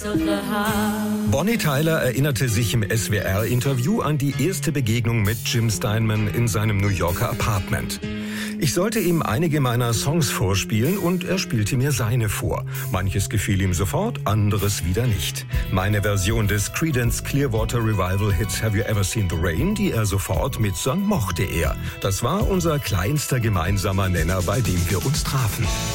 bessere haben. Bonnie Tyler erinnerte sich im SWR-Interview an die erste Begegnung mit Jim Steinman in seinem New Yorker Apartment. Ich sollte ihm einige meiner Songs vorspielen und er spielte mir seine vor. Manches gefiel ihm sofort, anderes wieder nicht. Meine Version des Creedence Clearwater Revival Hits Have You Ever Seen the Rain, die er sofort mitsang, mochte er. Das war unser kleinster gemeinsamer Nenner, bei dem wir uns trafen.